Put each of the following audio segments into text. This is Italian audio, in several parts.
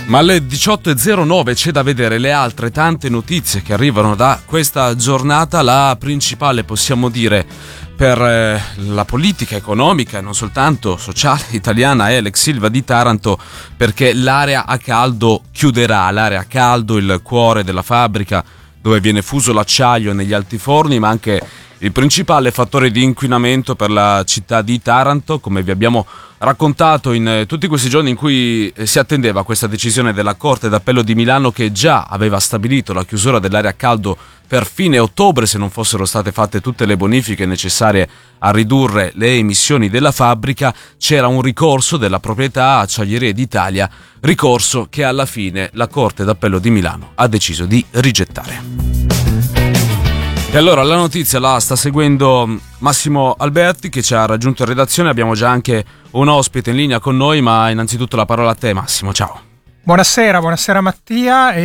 Ma alle 18.09 c'è da vedere le altre tante notizie che arrivano da questa giornata. La principale, possiamo dire, per la politica economica e non soltanto sociale italiana è l'ex Ilva di Taranto, perché l'area a caldo chiuderà. L'area a caldo, il cuore della fabbrica dove viene fuso l'acciaio negli altiforni, ma anche il principale fattore di inquinamento per la città di Taranto, come vi abbiamo raccontato in tutti questi giorni in cui si attendeva questa decisione della Corte d'Appello di Milano, che già aveva stabilito la chiusura dell'area a caldo per fine ottobre se non fossero state fatte tutte le bonifiche necessarie a ridurre le emissioni della fabbrica. C'era un ricorso della proprietà Acciaierie d'Italia, ricorso che alla fine la Corte d'Appello di Milano ha deciso di rigettare. E allora la notizia la sta seguendo Massimo Alberti, che ci ha raggiunto in redazione. Abbiamo già anche un ospite in linea con noi, ma innanzitutto la parola a te, Massimo. Ciao. Buonasera Mattia.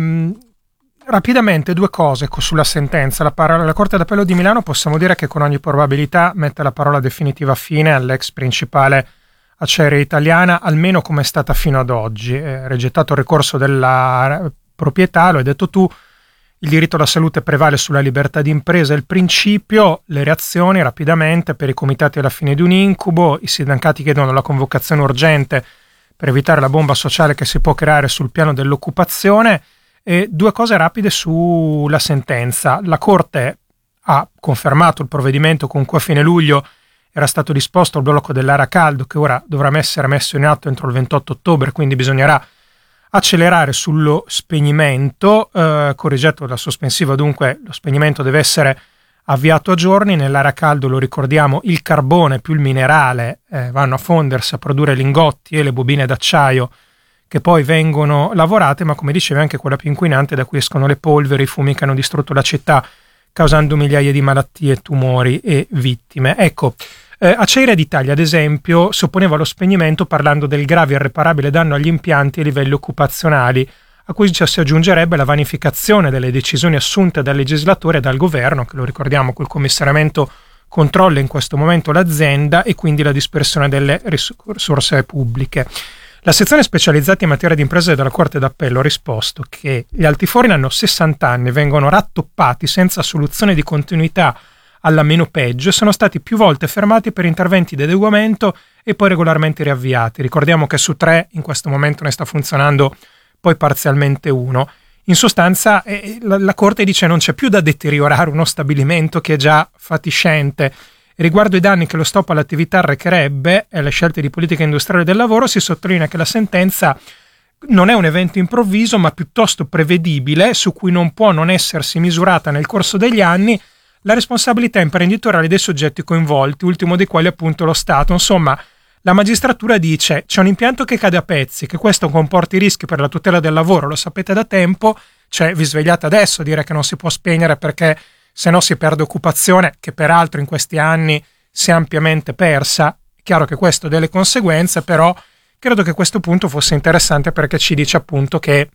Rapidamente due cose sulla sentenza. La Corte d'Appello di Milano possiamo dire che con ogni probabilità mette la parola definitiva fine all'ex principale Acciaieria Italiana, almeno come è stata fino ad oggi. Rigettato il ricorso della proprietà, lo hai detto tu. Il diritto alla salute prevale sulla libertà di impresa. Il principio, le reazioni rapidamente per i comitati alla fine di un incubo. I sindacati chiedono la convocazione urgente per evitare la bomba sociale che si può creare sul piano dell'occupazione. E due cose rapide sulla sentenza. La Corte ha confermato il provvedimento con cui a fine luglio era stato disposto il blocco dell'area a caldo, che ora dovrà essere messo in atto entro il 28 ottobre, quindi bisognerà accelerare sullo spegnimento. Correggetto la sospensiva, dunque lo spegnimento deve essere avviato a giorni. Nell'area a caldo, lo ricordiamo, il carbone più il minerale vanno a fondersi a produrre lingotti e le bobine d'acciaio che poi vengono lavorate, ma come dicevi anche quella più inquinante, da cui escono le polveri, i fumi che hanno distrutto la città, causando migliaia di malattie, tumori e vittime. Ecco, Acciaieria d'Italia, ad esempio, si opponeva allo spegnimento parlando del grave e irreparabile danno agli impianti e ai livelli occupazionali, a cui si aggiungerebbe la vanificazione delle decisioni assunte dal legislatore e dal governo, che lo ricordiamo col commissariamento controlla in questo momento l'azienda, e quindi la dispersione delle risorse pubbliche. La sezione specializzata in materia di imprese della Corte d'Appello ha risposto che gli altiforni hanno 60 anni, vengono rattoppati senza soluzione di continuità alla meno peggio e sono stati più volte fermati per interventi di adeguamento e poi regolarmente riavviati. Ricordiamo che su 3 in questo momento ne sta funzionando poi parzialmente 1. In sostanza la Corte dice non c'è più da deteriorare uno stabilimento che è già fatiscente. Riguardo ai danni che lo stop all'attività arrecherebbe e alle scelte di politica industriale del lavoro, si sottolinea che la sentenza non è un evento improvviso, ma piuttosto prevedibile, su cui non può non essersi misurata nel corso degli anni la responsabilità imprenditoriale dei soggetti coinvolti, ultimo dei quali appunto lo Stato. Insomma, la magistratura dice c'è un impianto che cade a pezzi, che questo comporti rischi per la tutela del lavoro, lo sapete da tempo, cioè vi svegliate adesso a dire che non si può spegnere perché se no si perde occupazione, che peraltro in questi anni si è ampiamente persa. È chiaro che questo ha delle conseguenze, però credo che questo punto fosse interessante perché ci dice appunto che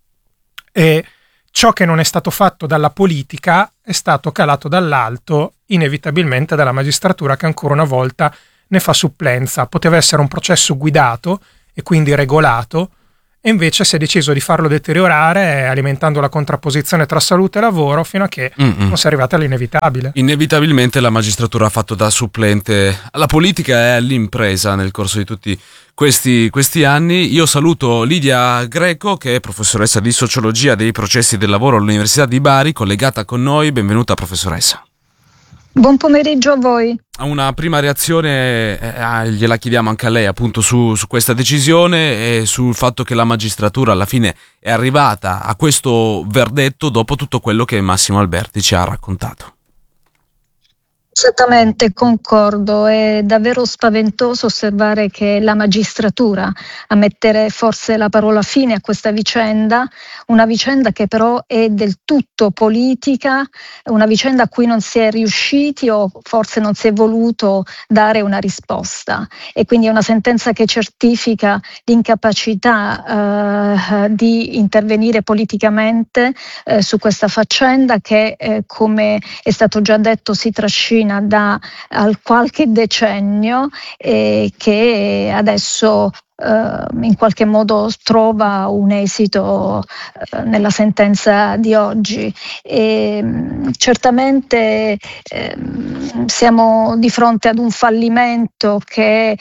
ciò che non è stato fatto dalla politica è stato calato dall'alto, inevitabilmente dalla magistratura, che ancora una volta ne fa supplenza. Poteva essere un processo guidato e quindi regolato, e invece si è deciso di farlo deteriorare, alimentando la contrapposizione tra salute e lavoro, fino a che non si è arrivati all'inevitabile. Inevitabilmente la magistratura ha fatto da supplente alla politica e all'impresa nel corso di tutti questi anni. Io saluto Lidia Greco, che è professoressa di sociologia dei processi del lavoro all'Università di Bari, collegata con noi. Benvenuta, professoressa. Buon pomeriggio a voi. Una prima reazione gliela chiediamo anche a lei, appunto, su questa decisione e sul fatto che la magistratura alla fine è arrivata a questo verdetto dopo tutto quello che Massimo Alberti ci ha raccontato. Esattamente, concordo. È davvero spaventoso osservare che la magistratura a mettere forse la parola fine a questa vicenda, una vicenda che però è del tutto politica, una vicenda a cui non si è riusciti o forse non si è voluto dare una risposta, e quindi è una sentenza che certifica l'incapacità di intervenire politicamente su questa faccenda che come è stato già detto si trascina macchina da qualche decennio e che adesso in qualche modo trova un esito nella sentenza di oggi. E certamente siamo di fronte ad un fallimento che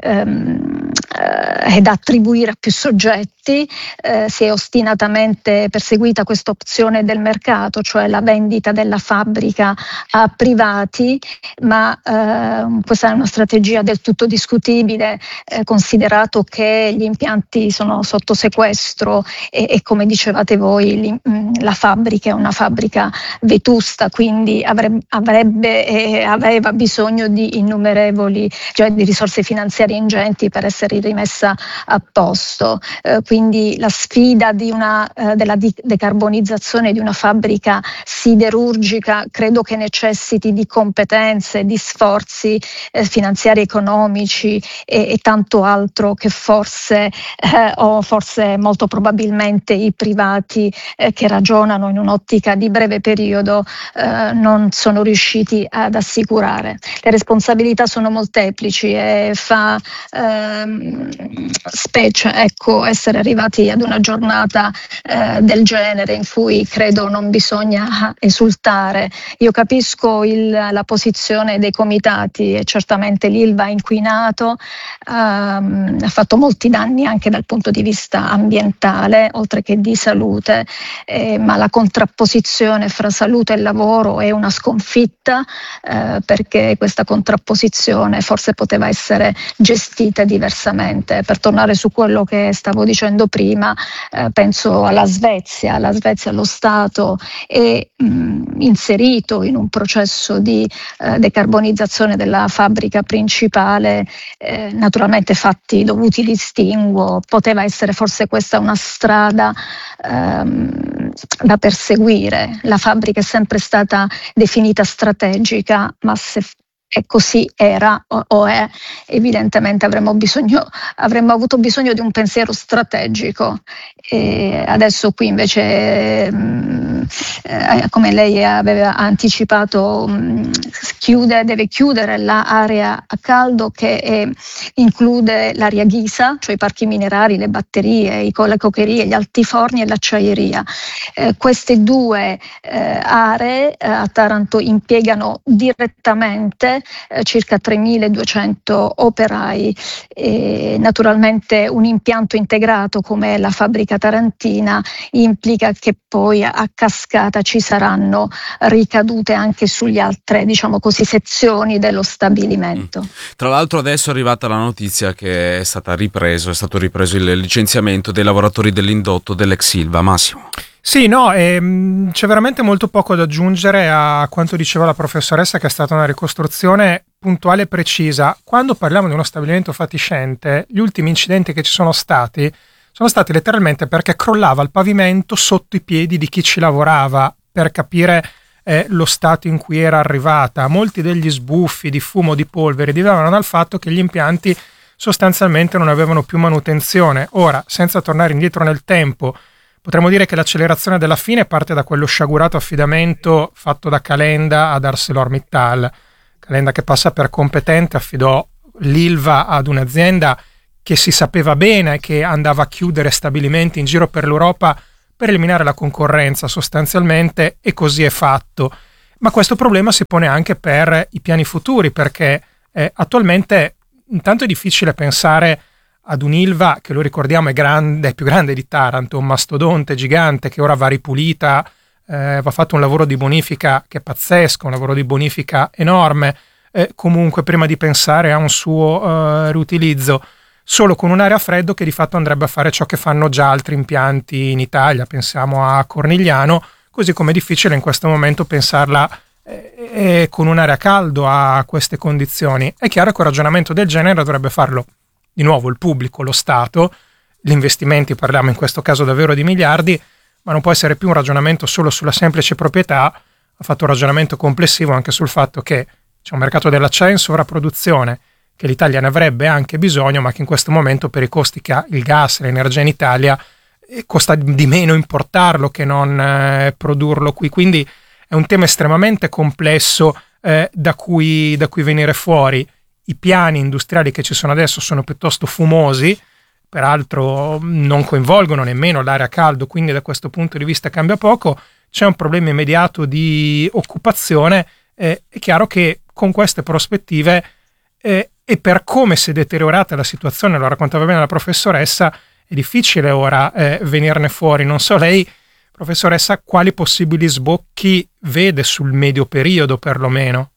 è da attribuire a più soggetti. Si è ostinatamente perseguita questa opzione del mercato, cioè la vendita della fabbrica a privati, ma questa è una strategia del tutto discutibile, considerato che gli impianti sono sotto sequestro e come dicevate voi la fabbrica è una fabbrica vetusta, quindi avrebbe e aveva bisogno di innumerevoli, cioè di risorse finanziarie ingenti per essere rimessa a posto. Quindi la sfida della decarbonizzazione di una fabbrica siderurgica credo che necessiti di competenze, di sforzi finanziari, economici e tanto altro che forse molto probabilmente i privati che ragionano in un'ottica di breve periodo non sono riusciti ad assicurare. Le responsabilità sono molteplici e fa specie essere arrivati ad una giornata del genere in cui credo non bisogna esultare. Io capisco la posizione dei comitati e certamente l'Ilva ha inquinato, ha fatto molti danni anche dal punto di vista ambientale oltre che di salute, ma la contrapposizione fra salute e lavoro è una sconfitta, perché questa contrapposizione forse poteva essere gestita diversamente. Per tornare su quello che stavo dicendo prima, penso alla Svezia, lo Stato è inserito in un processo di decarbonizzazione della fabbrica principale, naturalmente fatti i dovuti distinguo. Poteva essere forse questa una strada da perseguire. La fabbrica è sempre stata definita strategica, ma se così era o è, evidentemente avremmo avuto bisogno di un pensiero strategico. E adesso qui invece, come lei aveva anticipato, deve chiudere l'area a caldo che include l'area ghisa, cioè i parchi minerari, le batterie, le cokerie, gli altiforni e l'acciaieria. Queste due aree a Taranto impiegano direttamente circa 3.200 operai e naturalmente un impianto integrato come la fabbrica tarantina implica che poi a cascata ci saranno ricadute anche sugli altre, diciamo così, sezioni dello stabilimento. Tra l'altro adesso è arrivata la notizia che è stato ripreso il licenziamento dei lavoratori dell'indotto dell'ex Ilva. Massimo. Sì, no, c'è veramente molto poco da aggiungere a quanto diceva la professoressa, che è stata una ricostruzione puntuale e precisa. Quando parliamo di uno stabilimento fatiscente, gli ultimi incidenti che ci sono stati letteralmente perché crollava il pavimento sotto i piedi di chi ci lavorava, per capire lo stato in cui era arrivata. Molti degli sbuffi di fumo, di polvere derivavano dal fatto che gli impianti sostanzialmente non avevano più manutenzione. Ora, senza tornare indietro nel tempo, potremmo dire che l'accelerazione della fine parte da quello sciagurato affidamento fatto da Calenda ad ArcelorMittal. Calenda, che passa per competente, affidò l'Ilva ad un'azienda che si sapeva bene che andava a chiudere stabilimenti in giro per l'Europa per eliminare la concorrenza sostanzialmente, e così è fatto. Ma questo problema si pone anche per i piani futuri, perché attualmente intanto è difficile pensare ad un'Ilva che, lo ricordiamo, è più grande di Taranto, un mastodonte gigante che ora va ripulita, va fatto un lavoro di bonifica che è pazzesco, un lavoro di bonifica enorme, comunque prima di pensare a un suo riutilizzo, solo con un'area a freddo che di fatto andrebbe a fare ciò che fanno già altri impianti in Italia. Pensiamo a Cornigliano, così come è difficile in questo momento pensarla con un'area a caldo a queste condizioni. È chiaro che un ragionamento del genere dovrebbe farlo di nuovo il pubblico, lo Stato. Gli investimenti, parliamo in questo caso davvero di miliardi, ma non può essere più un ragionamento solo sulla semplice proprietà. Ha fatto un ragionamento complessivo anche sul fatto che c'è un mercato dell'acciaio in sovrapproduzione, che l'Italia ne avrebbe anche bisogno, ma che in questo momento, per i costi che ha il gas, l'energia in Italia, costa di meno importarlo che non produrlo qui. Quindi è un tema estremamente complesso da cui venire fuori. I piani industriali che ci sono adesso sono piuttosto fumosi, peraltro non coinvolgono nemmeno l'area a caldo, quindi da questo punto di vista cambia poco. C'è un problema immediato di occupazione. È chiaro che con queste prospettive e per come si è deteriorata la situazione, lo raccontava bene la professoressa, è difficile ora venirne fuori. Non so lei, professoressa, quali possibili sbocchi vede sul medio periodo perlomeno?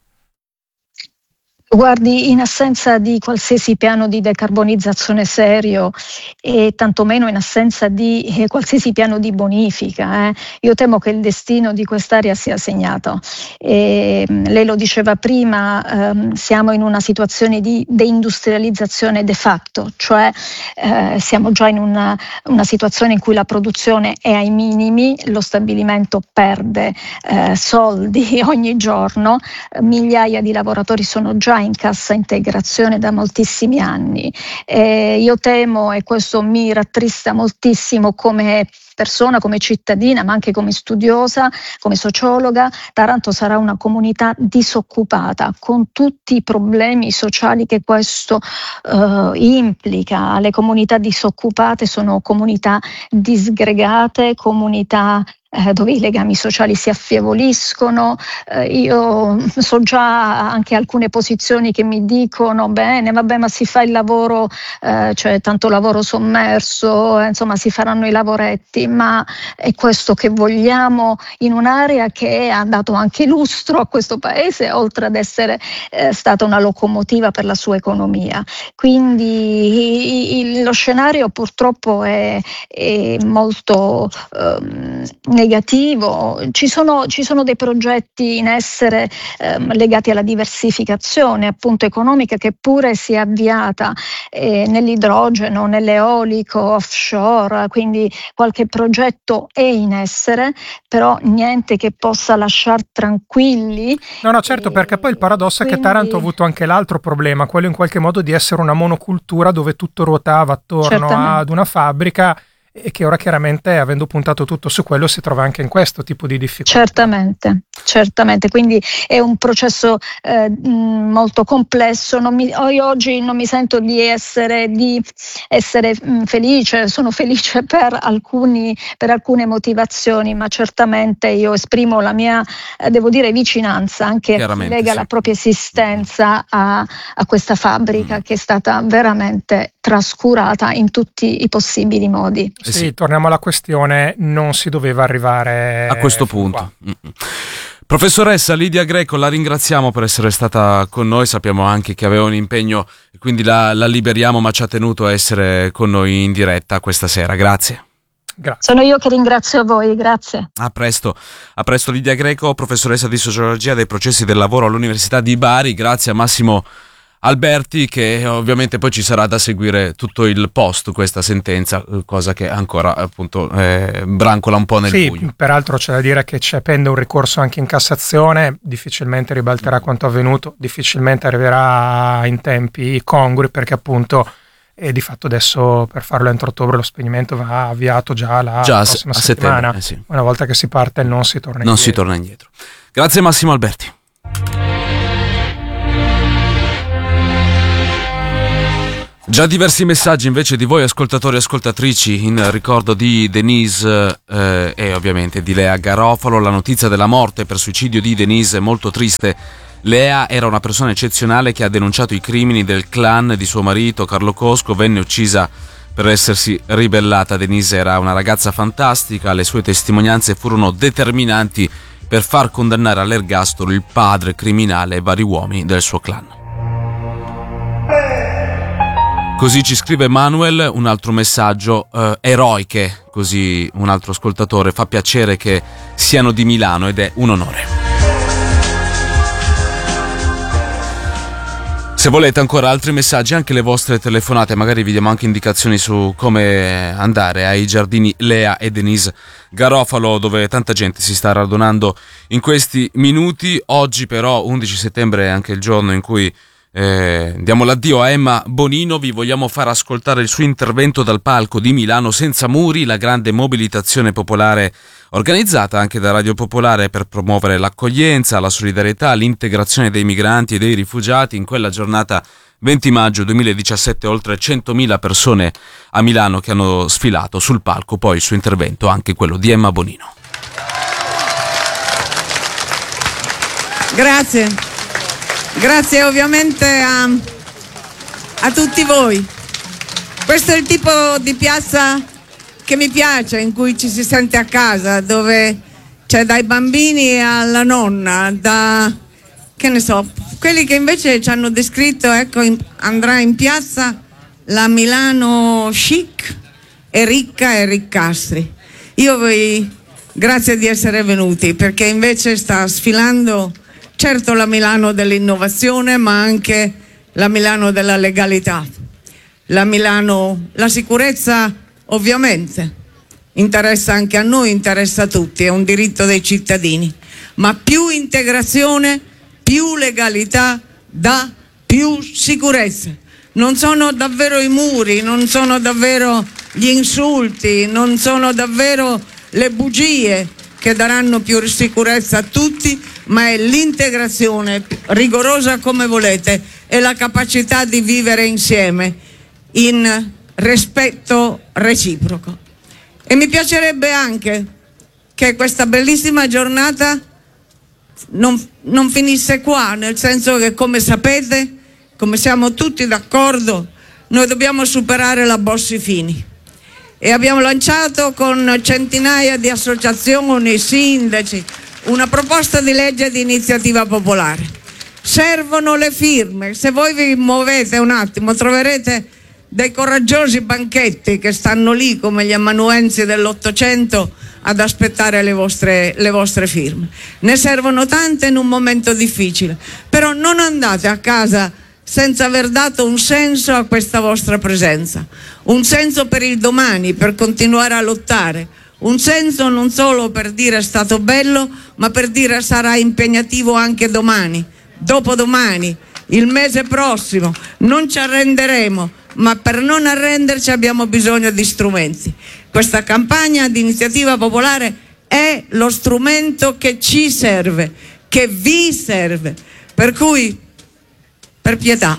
Guardi, in assenza di qualsiasi piano di decarbonizzazione serio e tantomeno in assenza di qualsiasi piano di bonifica, io temo che il destino di quest'area sia segnato. Lei lo diceva prima, siamo in una situazione di deindustrializzazione de facto, cioè siamo già in una situazione in cui la produzione è ai minimi, lo stabilimento perde soldi ogni giorno, migliaia di lavoratori sono già in cassa integrazione da moltissimi anni. Io temo, e questo mi rattrista moltissimo come persona, come cittadina, ma anche come studiosa, come sociologa, Taranto sarà una comunità disoccupata, con tutti i problemi sociali che questo implica. Le comunità disoccupate sono comunità disgregate, comunità dove i legami sociali si affievoliscono. Io so già anche alcune posizioni che mi dicono bene, vabbè, ma si fa il lavoro, cioè tanto lavoro sommerso, insomma si faranno i lavoretti, ma è questo che vogliamo in un'area che ha dato anche lustro a questo paese, oltre ad essere stata una locomotiva per la sua economia. Quindi lo scenario purtroppo è molto negativo. Ci sono dei progetti in essere legati alla diversificazione appunto economica, che pure si è avviata nell'idrogeno, nell'eolico, offshore, quindi qualche progetto è in essere, però niente che possa lasciar tranquilli. No, certo, perché poi il paradosso è che Taranto ha avuto anche l'altro problema, quello in qualche modo di essere una monocultura dove tutto ruotava attorno ad una fabbrica, e che ora chiaramente, avendo puntato tutto su quello, si trova anche in questo tipo di difficoltà. Certamente, quindi è un processo molto complesso. Io oggi non mi sento di essere felice, sono felice per alcune motivazioni, ma certamente io esprimo la mia, devo dire, vicinanza anche a chi lega la propria esistenza a questa fabbrica che è stata veramente trascurata in tutti i possibili modi. Sì, torniamo alla questione, non si doveva arrivare a questo punto. Professoressa Lidia Greco, la ringraziamo per essere stata con noi, sappiamo anche che aveva un impegno, quindi la liberiamo, ma ci ha tenuto a essere con noi in diretta questa sera. Grazie. Sono io che ringrazio voi, grazie. A presto Lidia Greco, professoressa di sociologia dei processi del lavoro all'Università di Bari. Grazie a Massimo Alberti, che ovviamente poi ci sarà da seguire tutto il post questa sentenza, cosa che ancora appunto brancola un po' nel buio. Sì, peraltro c'è da dire che c'è pende un ricorso anche in Cassazione, difficilmente ribalterà quanto avvenuto, difficilmente arriverà in tempi congrui, perché appunto di fatto adesso per farlo entro ottobre lo spegnimento va avviato già la prossima settimana. Sì. Una volta che si parte non si torna indietro. Grazie Massimo Alberti. Già diversi messaggi invece di voi ascoltatori e ascoltatrici in ricordo di Denise e ovviamente di Lea Garofalo. La notizia della morte per suicidio di Denise è molto triste. Lea era una persona eccezionale che ha denunciato i crimini del clan di suo marito Carlo Cosco, venne uccisa per essersi ribellata. Denise era una ragazza fantastica, le sue testimonianze furono determinanti per far condannare all'ergastolo il padre criminale e vari uomini del suo clan. Così ci scrive Manuel, un altro messaggio, eroiche, così un altro ascoltatore, fa piacere che siano di Milano ed è un onore. Se volete ancora altri messaggi, anche le vostre telefonate, magari vi diamo anche indicazioni su come andare ai giardini Lea e Denise Garofalo, dove tanta gente si sta radunando in questi minuti. Oggi però, 11 settembre, è anche il giorno in cui Diamo l'addio a Emma Bonino, vi vogliamo far ascoltare il suo intervento dal palco di Milano Senza Muri, la grande mobilitazione popolare organizzata anche da Radio Popolare per promuovere l'accoglienza, la solidarietà, l'integrazione dei migranti e dei rifugiati. In quella giornata 20 maggio 2017 oltre 100.000 persone a Milano che hanno sfilato sul palco, poi il suo intervento, anche quello di Emma Bonino. Grazie ovviamente a tutti voi. Questo è il tipo di piazza che mi piace, in cui ci si sente a casa, dove c'è dai bambini alla nonna, che ne so, quelli che invece ci hanno descritto, ecco, andrà in piazza la Milano chic e ricca e riccastri. Grazie di essere venuti, perché invece sta sfilando certo la Milano dell'innovazione, ma anche la Milano della legalità, la sicurezza ovviamente interessa anche a noi, interessa a tutti, è un diritto dei cittadini, ma più integrazione, più legalità dà più sicurezza. Non sono davvero i muri, non sono davvero gli insulti, non sono davvero le bugie che daranno più sicurezza a tutti, ma è l'integrazione rigorosa come volete e la capacità di vivere insieme in rispetto reciproco. E mi piacerebbe anche che questa bellissima giornata non finisse qua, nel senso che, come sapete, come siamo tutti d'accordo, noi dobbiamo superare la Bossi-Fini. E abbiamo lanciato con centinaia di associazioni, sindaci, una proposta di legge di iniziativa popolare. Servono le firme. Se voi vi muovete un attimo troverete dei coraggiosi banchetti che stanno lì come gli amanuensi dell'Ottocento ad aspettare le vostre firme. Ne servono tante in un momento difficile, però non andate a casa senza aver dato un senso a questa vostra presenza, un senso per il domani, per continuare a lottare, un senso non solo per dire è stato bello, ma per dire sarà impegnativo anche domani, dopodomani, il mese prossimo. Non ci arrenderemo, ma per non arrenderci abbiamo bisogno di strumenti. Questa campagna di iniziativa popolare è lo strumento che ci serve, che vi serve, per cui, per pietà,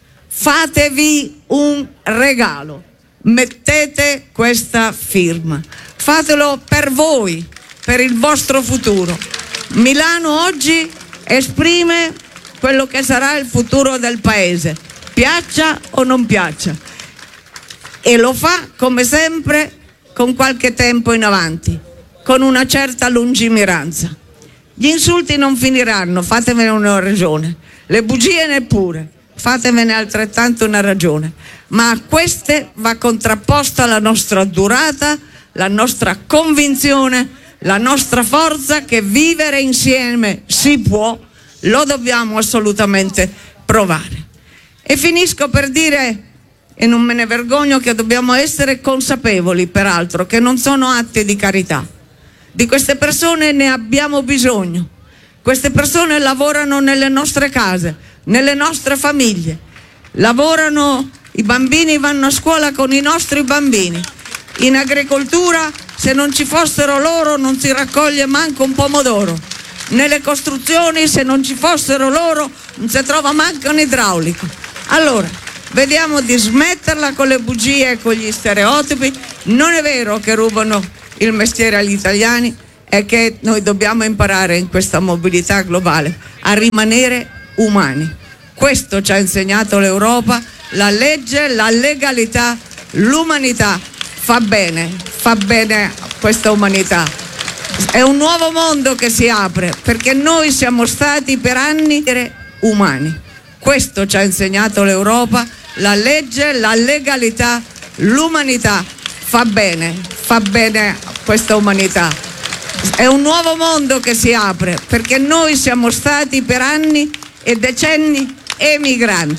fatevi un regalo, mettete questa firma, fatelo per voi, per il vostro futuro. Milano oggi esprime quello che sarà il futuro del paese, piaccia o non piaccia, e lo fa come sempre con qualche tempo in avanti, con una certa lungimiranza. Gli insulti non finiranno, fatevene una ragione, le bugie neppure, fatevene altrettanto una ragione, ma a queste va contrapposta la nostra durata, la nostra convinzione, la nostra forza che vivere insieme si può, lo dobbiamo assolutamente provare. E finisco per dire, e non me ne vergogno, che dobbiamo essere consapevoli, peraltro, che non sono atti di carità. Di queste persone ne abbiamo bisogno. Queste persone lavorano nelle nostre case, nelle nostre famiglie, lavorano, i bambini vanno a scuola con i nostri bambini. In agricoltura, se non ci fossero loro, non si raccoglie manco un pomodoro. Nelle costruzioni, se non ci fossero loro, non si trova manco un idraulico. Allora, vediamo di smetterla con le bugie e con gli stereotipi. Non è vero che rubano il mestiere agli italiani, è che noi dobbiamo imparare in questa mobilità globale a rimanere umani. Questo ci ha insegnato l'Europa, la legge, la legalità, l'umanità. Fa bene a questa umanità. È un nuovo mondo che si apre, perché noi siamo stati per anni umani. Questo ci ha insegnato l'Europa, la legge, la legalità, l'umanità. Fa bene a questa umanità. È un nuovo mondo che si apre, perché noi siamo stati per anni e decenni emigranti.